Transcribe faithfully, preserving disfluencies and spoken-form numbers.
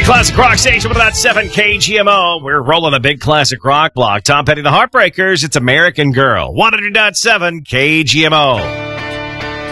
Classic Rock Station with about seven K G M O. We're rolling a big classic rock block. Tom Petty, the Heartbreakers. It's American Girl. one hundred point seven K G M O.